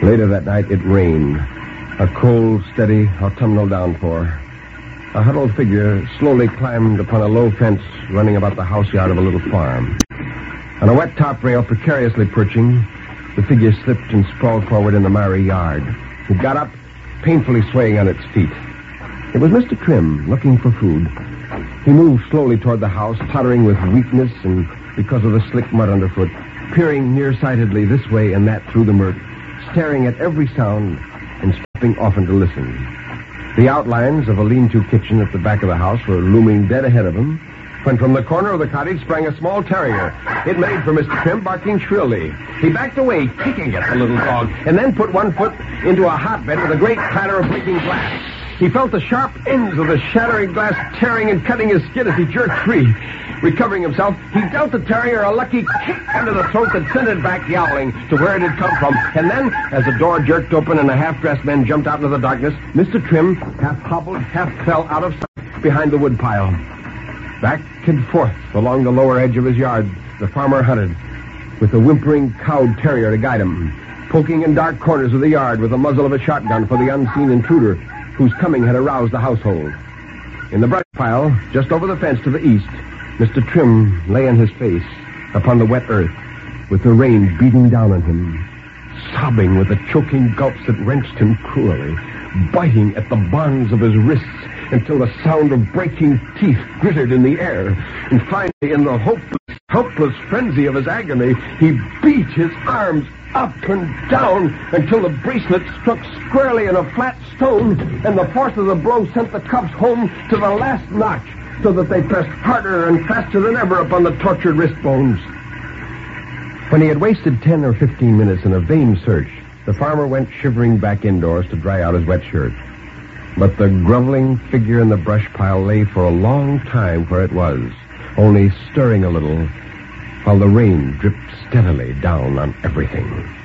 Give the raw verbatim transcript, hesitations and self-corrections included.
Later that night, it rained. A cold, steady autumnal downpour. A huddled figure slowly climbed upon a low fence running about the house yard of a little farm. On a wet top rail precariously perching, the figure slipped and sprawled forward in the miry yard. It got up, painfully swaying on its feet. It was Mister Trim, looking for food. He moved slowly toward the house, tottering with weakness and because of the slick mud underfoot, peering nearsightedly this way and that through the murk, staring at every sound and stopping often to listen. The outlines of a lean-to kitchen at the back of the house were looming dead ahead of him, when from the corner of the cottage sprang a small terrier. It made for Mister Trim, barking shrilly. He backed away, kicking at the little dog, and then put one foot into a hotbed with a great clatter of breaking glass. He felt the sharp ends of the shattering glass tearing and cutting his skin as he jerked free. Recovering himself, he dealt the terrier a lucky kick under the throat that sent it back yowling to where it had come from. And then, as the door jerked open and a half-dressed man jumped out into the darkness, Mister Trim half hobbled, half fell out of sight behind the woodpile. Back and forth along the lower edge of his yard, the farmer hunted, with a whimpering cowed terrier to guide him, poking in dark corners of the yard with the muzzle of a shotgun for the unseen intruder whose coming had aroused the household. In the brush pile, just over the fence to the east, Mister Trim lay on his face upon the wet earth, with the rain beating down on him, sobbing with the choking gulps that wrenched him cruelly, biting at the bonds of his wrists until the sound of breaking teeth glittered in the air. And finally, in the hopeless, helpless frenzy of his agony, he beat his arms up and down until the bracelet struck squarely in a flat stone, and the force of the blow sent the cuffs home to the last notch, so that they pressed harder and faster than ever upon the tortured wrist bones. When he had wasted ten or fifteen minutes in a vain search, the farmer went shivering back indoors to dry out his wet shirt. But the groveling figure in the brush pile lay for a long time where it was, only stirring a little, while the rain dripped steadily down on everything.